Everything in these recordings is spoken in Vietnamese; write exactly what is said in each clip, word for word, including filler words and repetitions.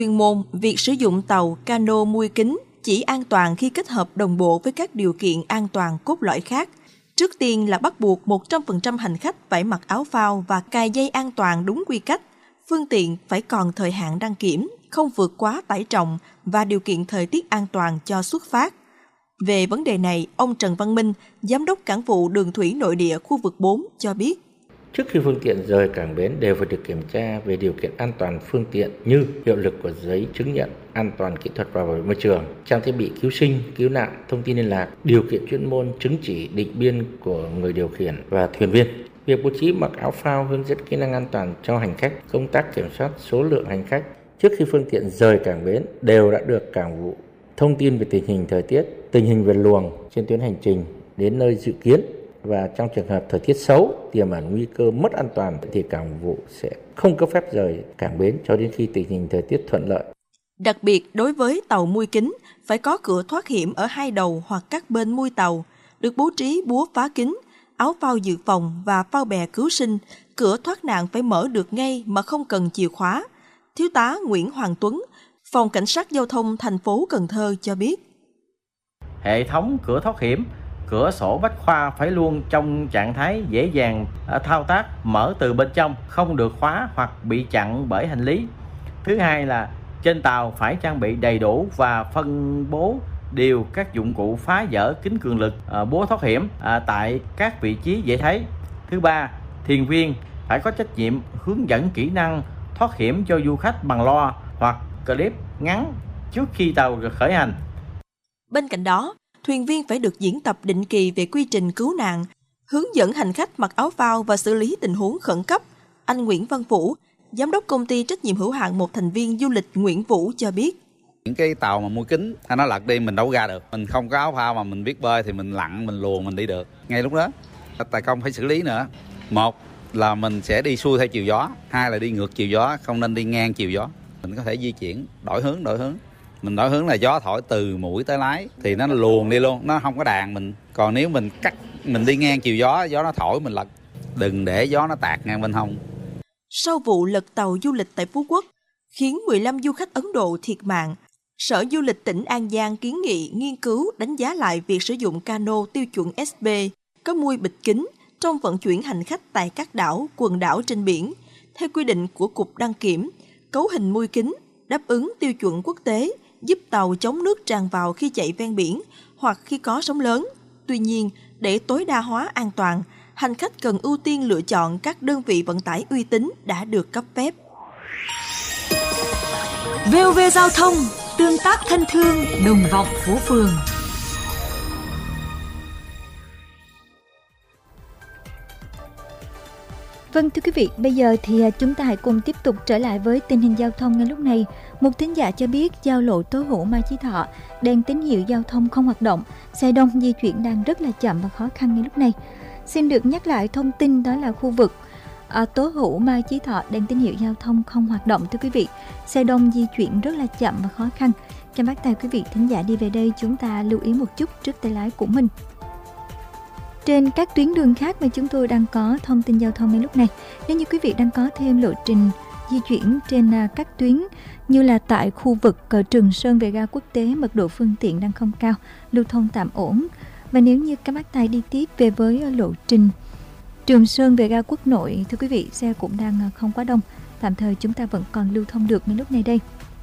Chuyên môn, việc sử dụng tàu, cano mui kính chỉ an toàn khi kết hợp đồng bộ với các điều kiện an toàn cốt lõi khác. Trước tiên là bắt buộc một trăm phần trăm hành khách phải mặc áo phao và cài dây an toàn đúng quy cách. Phương tiện phải còn thời hạn đăng kiểm, không vượt quá tải trọng và điều kiện thời tiết an toàn cho xuất phát. Về vấn đề này, ông Trần Văn Minh, Giám đốc Cảng vụ Đường thủy nội địa khu vực bốn cho biết. Trước khi phương tiện rời cảng bến đều phải được kiểm tra về điều kiện an toàn phương tiện như hiệu lực của giấy chứng nhận an toàn kỹ thuật và bảo vệ môi trường, trang thiết bị cứu sinh, cứu nạn, thông tin liên lạc, điều kiện chuyên môn, chứng chỉ định biên của người điều khiển và thuyền viên. Việc bố trí mặc áo phao hướng dẫn kỹ năng an toàn cho hành khách, công tác kiểm soát số lượng hành khách trước khi phương tiện rời cảng bến đều đã được cảng vụ thông tin về tình hình thời tiết, tình hình về luồng trên tuyến hành trình đến nơi dự kiến. Và trong trường hợp thời tiết xấu, tiềm ẩn nguy cơ mất an toàn thì cảng vụ sẽ không cấp phép rời cảng bến cho đến khi tình hình thời tiết thuận lợi. Đặc biệt, đối với tàu mui kính, phải có cửa thoát hiểm ở hai đầu hoặc các bên mui tàu, được bố trí búa phá kính, áo phao dự phòng và phao bè cứu sinh. Cửa thoát nạn phải mở được ngay mà không cần chìa khóa. Thiếu tá Nguyễn Hoàng Tuấn, Phòng Cảnh sát Giao thông thành phố Cần Thơ cho biết. Hệ thống cửa thoát hiểm, cửa sổ bách khoa phải luôn trong trạng thái dễ dàng thao tác, mở từ bên trong, không được khóa hoặc bị chặn bởi hành lý. Thứ hai là trên tàu phải trang bị đầy đủ và phân bố đều các dụng cụ phá vỡ kính cường lực, búa thoát hiểm tại các vị trí dễ thấy. Thứ ba, thuyền viên phải có trách nhiệm hướng dẫn kỹ năng thoát hiểm cho du khách bằng loa hoặc clip ngắn trước khi tàu khởi hành. Bên cạnh đó, thuyền viên phải được diễn tập định kỳ về quy trình cứu nạn, hướng dẫn hành khách mặc áo phao và xử lý tình huống khẩn cấp. Anh Nguyễn Văn Vũ, Giám đốc công ty trách nhiệm hữu hạn một thành viên du lịch Nguyễn Vũ cho biết. Những cái tàu mà mui kính, hay nó lật đi mình đâu ra được. Mình không có áo phao mà mình biết bơi thì mình lặn, mình luồn mình đi được. Ngay lúc đó, tài công phải xử lý nữa. Một là mình sẽ đi xuôi theo chiều gió, hai là đi ngược chiều gió, không nên đi ngang chiều gió. Mình có thể di chuyển, đổi hướng, đổi hướng. Mình đổi hướng là gió thổi từ mũi tới lái thì nó luồn đi luôn, nó không có đàn mình. Còn nếu mình cắt, mình đi ngang chiều gió, gió nó thổi mình lật. Đừng để gió nó tạt ngang bên hông. Sau vụ lật tàu du lịch tại Phú Quốc, khiến mười lăm du khách Ấn Độ thiệt mạng, Sở Du lịch tỉnh An Giang kiến nghị nghiên cứu đánh giá lại việc sử dụng cano tiêu chuẩn ét bê có mui bịt kính trong vận chuyển hành khách tại các đảo, quần đảo trên biển. Theo quy định của Cục Đăng kiểm, cấu hình mui kính đáp ứng tiêu chuẩn quốc tế, giúp tàu chống nước tràn vào khi chạy ven biển hoặc khi có sóng lớn. Tuy nhiên, để tối đa hóa an toàn, hành khách cần ưu tiên lựa chọn các đơn vị vận tải uy tín đã được cấp phép. vê o vê Giao thông, tương tác thân thương, đồng vọng phố phường. Vâng thưa quý vị, bây giờ thì chúng ta hãy cùng tiếp tục trở lại với tình hình giao thông ngay lúc này. Một thính giả cho biết giao lộ Tố Hữu Mai Chí Thọ, đèn tín hiệu giao thông không hoạt động, xe đông di chuyển đang rất là chậm và khó khăn ngay lúc này. Xin được nhắc lại thông tin đó là khu vực à, Tố Hữu Mai Chí Thọ, đèn tín hiệu giao thông không hoạt động thưa quý vị. Xe đông di chuyển rất là chậm và khó khăn. Cho bác tài quý vị thính giả đi về đây chúng ta lưu ý một chút trước tay lái của mình. Trên các tuyến đường khác mà chúng tôi đang có thông tin giao thông ngay lúc này, nếu như quý vị đang có thêm lộ trình di chuyển trên các tuyến như là tại khu vực Trường Sơn về ga quốc tế, mật độ phương tiện đang không cao, lưu thông tạm ổn. Và nếu như các bác tài đi tiếp về với lộ trình Trường Sơn về ga Quốc Nội, thưa quý vị, xe cũng đang không quá đông, tạm thời chúng ta vẫn còn lưu thông được ngay lúc này đây.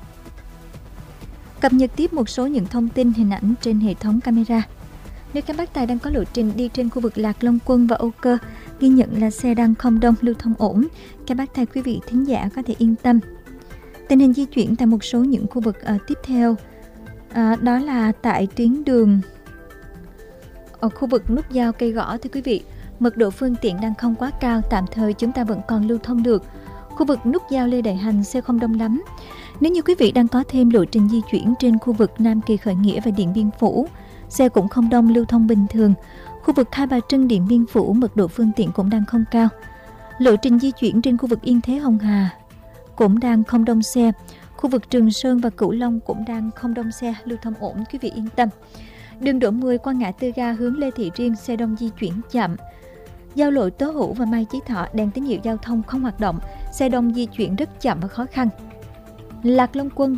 Cập nhật tiếp một số những thông tin hình ảnh trên hệ thống camera. Nếu các bác tài đang có lộ trình đi trên khu vực Lạc Long Quân và Âu Cơ, ghi nhận là xe đang không đông, lưu thông ổn, các bác tài quý vị thính giả có thể yên tâm. Tình hình di chuyển tại một số những khu vực uh, tiếp theo, uh, đó là tại tuyến đường ở khu vực nút giao Cây Gõ thưa quý vị, mật độ phương tiện đang không quá cao, tạm thời chúng ta vẫn còn lưu thông được. Khu vực nút giao Lê Đại Hành xe không đông lắm. Nếu như quý vị đang có thêm lộ trình di chuyển trên khu vực Nam Kỳ Khởi Nghĩa và Điện Biên Phủ, xe cũng không đông, lưu thông bình thường. Khu vực Hai Bà Trưng, Điện Biên Phủ, mật độ phương tiện cũng đang không cao. Lộ trình di chuyển trên khu vực Yên Thế, Hồng Hà cũng đang không đông xe. Khu vực Trường Sơn và Cửu Long cũng đang không đông xe, lưu thông ổn, quý vị yên tâm. Đường Đỗ Mười qua ngã tư ga hướng Lê Thị Riêng, xe đông di chuyển chậm. Giao lộ Tố Hữu và Mai Chí Thọ, đèn tín hiệu giao thông không hoạt động, xe đông di chuyển rất chậm và khó khăn. Lạc Long Quân